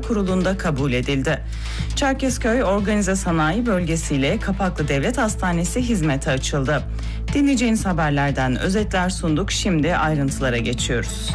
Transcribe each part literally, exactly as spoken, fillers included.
Kurulu'nda kabul edildi. Çerkezköy Organize Sanayi Bölgesi ile Kapaklı Devlet Hastanesi hizmete açıldı. Dinleyeceğiniz haberlerden özetler sunduk. Şimdi ayrıntılara geçiyoruz.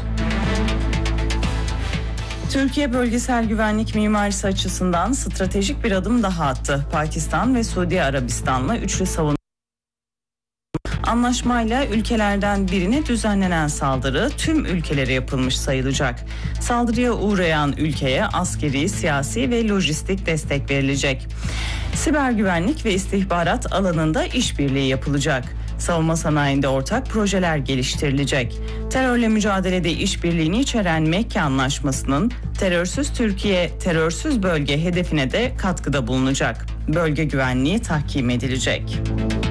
Türkiye bölgesel güvenlik mimarisi açısından stratejik bir adım daha attı. Pakistan ve Suudi Arabistan'la üçlü savunma anlaşmayla ülkelerden birine düzenlenen saldırı tüm ülkelere yapılmış sayılacak. Saldırıya uğrayan ülkeye askeri, siyasi ve lojistik destek verilecek. Siber güvenlik ve istihbarat alanında işbirliği yapılacak. Savunma sanayinde ortak projeler geliştirilecek. Terörle mücadelede işbirliğini içeren Mekke Anlaşması'nın terörsüz Türkiye, terörsüz bölge hedefine de katkıda bulunacak. Bölge güvenliği tahkim edilecek.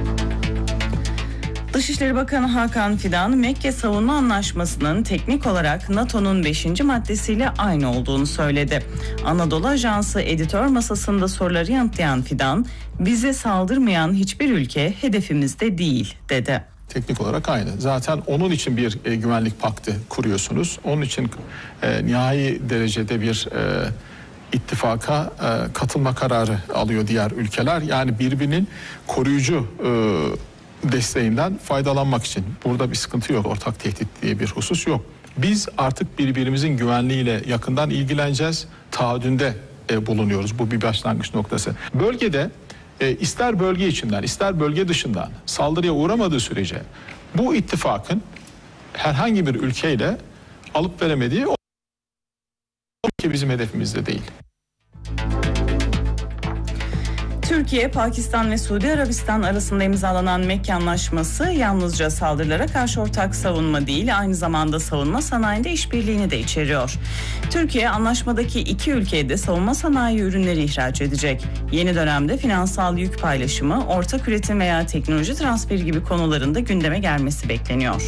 Dışişleri Bakanı Hakan Fidan, Mekke Savunma Anlaşması'nın teknik olarak NATO'nun beşinci maddesiyle aynı olduğunu söyledi. Anadolu Ajansı editör masasında soruları yanıtlayan Fidan, bize saldırmayan hiçbir ülke hedefimizde değil, dedi. Teknik olarak aynı. Zaten onun için bir e, güvenlik paktı kuruyorsunuz. Onun için e, nihai derecede bir e, ittifaka e, katılma kararı alıyor diğer ülkeler. Yani birbirinin koruyucu e, desteğinden faydalanmak için. Burada bir sıkıntı yok. Ortak tehdit diye bir husus yok. Biz artık birbirimizin güvenliğiyle yakından ilgileneceğiz. Taahhüdünde e, bulunuyoruz. Bu bir başlangıç noktası. Bölgede e, ister bölge içinden ister bölge dışından saldırıya uğramadığı sürece bu ittifakın herhangi bir ülkeyle alıp veremediği o ülke bizim hedefimizde değil. Türkiye, Pakistan ve Suudi Arabistan arasında imzalanan Mekke Anlaşması yalnızca saldırılara karşı ortak savunma değil, aynı zamanda savunma sanayinde işbirliğini de içeriyor. Türkiye, anlaşmadaki iki ülkeye de savunma sanayi ürünleri ihraç edecek. Yeni dönemde finansal yük paylaşımı, ortak üretim veya teknoloji transferi gibi konularında gündeme gelmesi bekleniyor.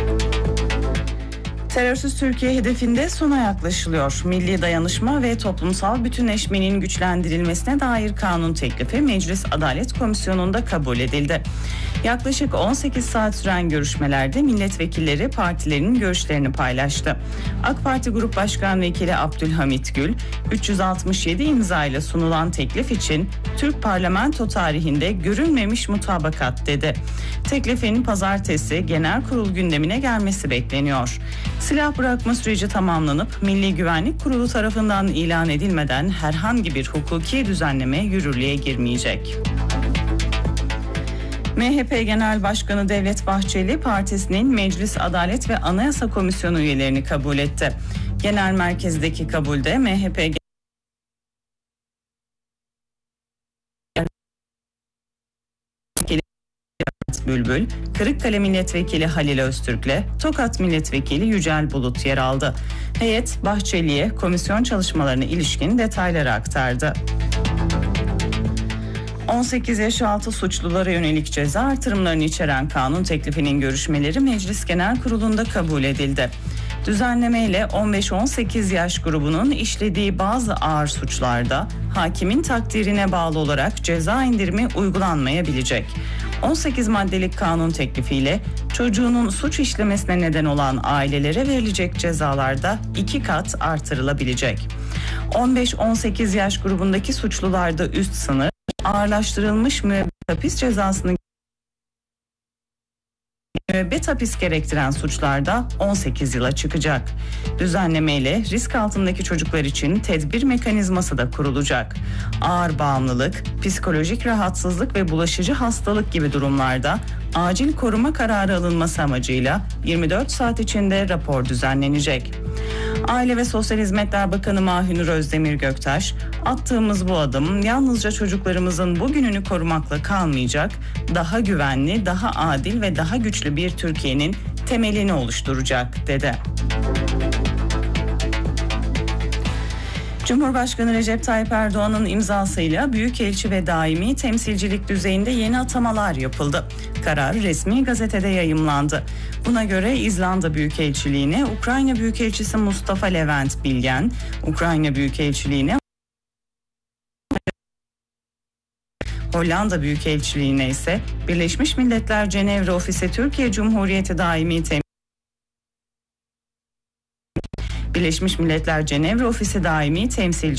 Terörsüz Türkiye hedefinde sona yaklaşılıyor. Milli dayanışma ve toplumsal bütünleşmenin güçlendirilmesine dair kanun teklifi Meclis Adalet Komisyonu'nda kabul edildi. Yaklaşık on sekiz saat süren görüşmelerde milletvekilleri partilerinin görüşlerini paylaştı. AK Parti Grup Başkan Vekili Abdülhamit Gül, üç yüz altmış yedi imza ile sunulan teklif için Türk parlamento tarihinde görülmemiş mutabakat dedi. Teklifin pazartesi genel kurul gündemine gelmesi bekleniyor. Silah bırakma süreci tamamlanıp Milli Güvenlik Kurulu tarafından ilan edilmeden herhangi bir hukuki düzenleme yürürlüğe girmeyecek. M H P Genel Başkanı Devlet Bahçeli, partisinin Meclis Adalet ve Anayasa Komisyonu üyelerini kabul etti. Genel merkezdeki kabulde M H P Bülbül, Kırıkkale Milletvekili Halil Öztürk'le Tokat Milletvekili Yücel Bulut yer aldı. Heyet, Bahçeli'ye komisyon çalışmalarına ilişkin detayları aktardı. on sekiz yaş altı suçlulara yönelik ceza artırımlarını içeren kanun teklifinin görüşmeleri Meclis Genel Kurulu'nda kabul edildi. Düzenlemeyle on beş on sekiz yaş grubunun işlediği bazı ağır suçlarda hakimin takdirine bağlı olarak ceza indirimi uygulanmayabilecek. on sekiz maddelik kanun teklifiyle çocuğunun suç işlemesine neden olan ailelere verilecek cezalarda iki kat artırılabilecek. on beş on sekiz yaş grubundaki suçlularda üst sınır ağırlaştırılmış müebbet hapis cezasını müebbet hapis gerektiren suçlarda on sekiz yıla çıkacak. Düzenlemeyle risk altındaki çocuklar için tedbir mekanizması da kurulacak. Ağır bağımlılık, psikolojik rahatsızlık ve bulaşıcı hastalık gibi durumlarda acil koruma kararı alınması amacıyla yirmi dört saat içinde rapor düzenlenecek. Aile ve Sosyal Hizmetler Bakanı Mahinur Özdemir Göktaş, attığımız bu adım yalnızca çocuklarımızın bugününü korumakla kalmayacak, daha güvenli, daha adil ve daha güçlü bir Türkiye'nin temelini oluşturacak, dedi. Cumhurbaşkanı Recep Tayyip Erdoğan'ın imzasıyla büyükelçi ve daimi temsilcilik düzeyinde yeni atamalar yapıldı. Karar resmi gazetede yayımlandı. Buna göre İzlanda Büyükelçiliğine Ukrayna Büyükelçisi Mustafa Levent Bilgen, Ukrayna Büyükelçiliğine Hollanda Büyükelçiliğine ise Birleşmiş Milletler Cenevre Ofisi Türkiye Cumhuriyeti Daimi Temsilciliği Birleşmiş Milletler Cenevre Ofisi Daimi Temsilciliği